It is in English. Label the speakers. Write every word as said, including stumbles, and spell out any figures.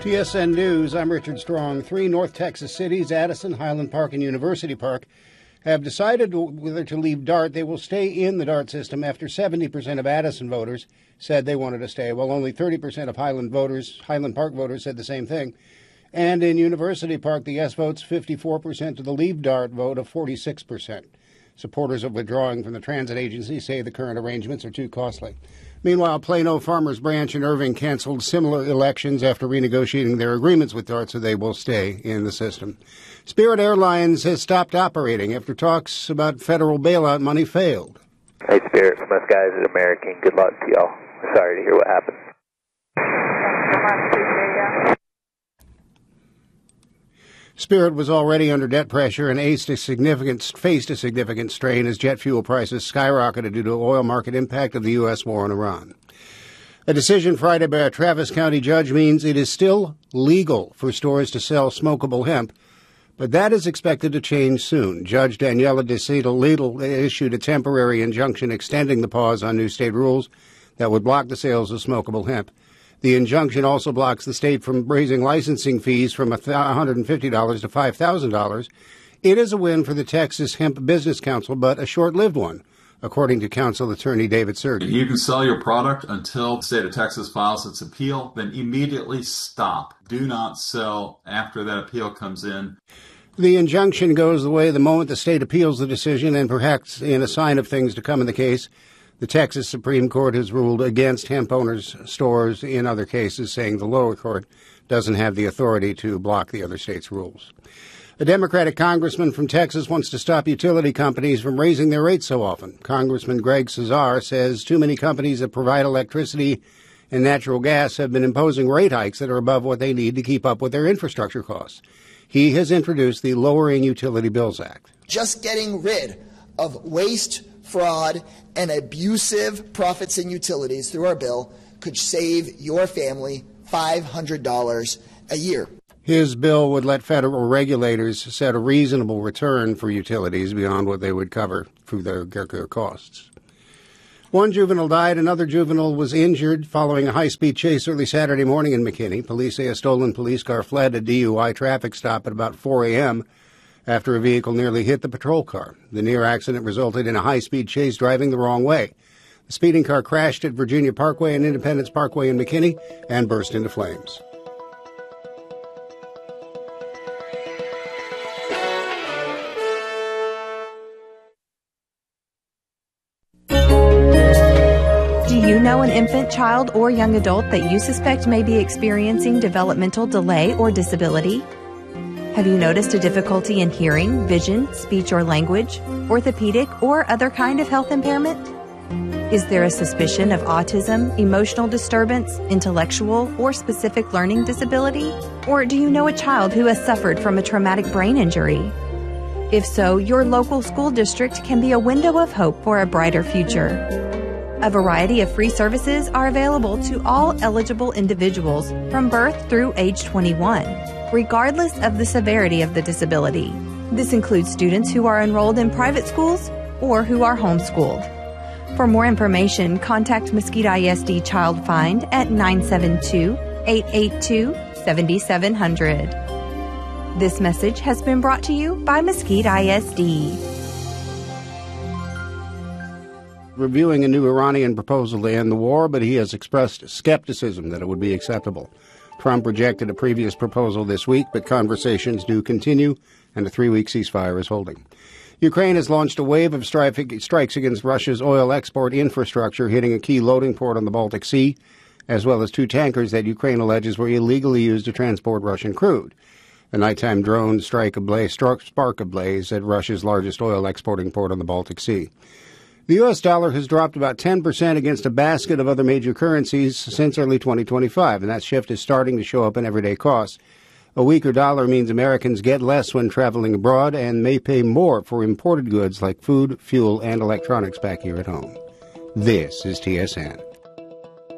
Speaker 1: T S N News, I'm Richard Strong. Three North Texas cities, Addison, Highland Park, and University Park, have decided whether to leave DART. They will stay in the DART system after seventy percent of Addison voters said they wanted to stay, while only thirty percent of Highland voters, Highland Park voters said the same thing. And in University Park, the yes vote's fifty-four percent to the leave DART vote of forty-six percent. Supporters of withdrawing from the transit agency say the current arrangements are too costly. Meanwhile, Plano Farmers Branch and Irving canceled similar elections after renegotiating their agreements with DART, so they will stay in the system. Spirit Airlines has stopped operating after talks about federal bailout money failed.
Speaker 2: Hey, Spirit, from us guys at American, good luck to y'all. Sorry to hear what happened.
Speaker 1: Spirit was already under debt pressure and faced a significant, faced a significant strain as jet fuel prices skyrocketed due to oil market impact of the U S war on Iran. A decision Friday by a Travis County judge means it is still legal for stores to sell smokable hemp, but that is expected to change soon. Judge Daniela DeCito issued a temporary injunction extending the pause on new state rules that would block the sales of smokable hemp. The injunction also blocks the state from raising licensing fees from one hundred fifty dollars to five thousand dollars. It is a win for the Texas Hemp Business Council, but a short-lived one, according to council attorney David Sergey.
Speaker 3: You can sell your product until the state of Texas files its appeal, then immediately stop. Do not sell after that appeal comes in.
Speaker 1: The injunction goes away the moment the state appeals the decision, and perhaps in a sign of things to come in the case, the Texas Supreme Court has ruled against hemp owners' stores in other cases, saying the lower court doesn't have the authority to block the other states' rules. A Democratic congressman from Texas wants to stop utility companies from raising their rates so often. Congressman Greg Cesar says too many companies that provide electricity and natural gas have been imposing rate hikes that are above what they need to keep up with their infrastructure costs. He has introduced the Lowering Utility Bills Act.
Speaker 4: Just getting rid of waste, fraud, and abusive profits in utilities through our bill could save your family five hundred dollars a year.
Speaker 1: His bill would let federal regulators set a reasonable return for utilities beyond what they would cover through their, their costs. One juvenile died. Another juvenile was injured following a high-speed chase early Saturday morning in McKinney. Police say a stolen police car fled a D U I traffic stop at about four a.m. after a vehicle nearly hit the patrol car. The near accident resulted in a high-speed chase driving the wrong way. The speeding car crashed at Virginia Parkway and Independence Parkway in McKinney and burst into flames.
Speaker 5: Do you know an infant, child, or young adult that you suspect may be experiencing developmental delay or disability? Have you noticed a difficulty in hearing, vision, speech or language, orthopedic, or other kind of health impairment? Is there a suspicion of autism, emotional disturbance, intellectual, or specific learning disability? Or do you know a child who has suffered from a traumatic brain injury? If so, your local school district can be a window of hope for a brighter future. A variety of free services are available to all eligible individuals from birth through age twenty-one, regardless of the severity of the disability. This includes students who are enrolled in private schools or who are homeschooled. For more information, contact Mesquite I S D Child Find at nine seven two, eight eight two, seven seven zero zero. This message has been brought to you by Mesquite I S D.
Speaker 1: Reviewing a new Iranian proposal to end the war, but he has expressed skepticism that it would be acceptable. Trump rejected a previous proposal this week, but conversations do continue, and a three-week ceasefire is holding. Ukraine has launched a wave of stri- strikes against Russia's oil export infrastructure, hitting a key loading port on the Baltic Sea, as well as two tankers that Ukraine alleges were illegally used to transport Russian crude. A nighttime drone strike ablaze, struck spark ablaze at Russia's largest oil exporting port on the Baltic Sea. The U S dollar has dropped about ten percent against a basket of other major currencies since early twenty twenty-five, and that shift is starting to show up in everyday costs. A weaker dollar means Americans get less when traveling abroad and may pay more for imported goods like food, fuel, and electronics back here at home. This is T S N.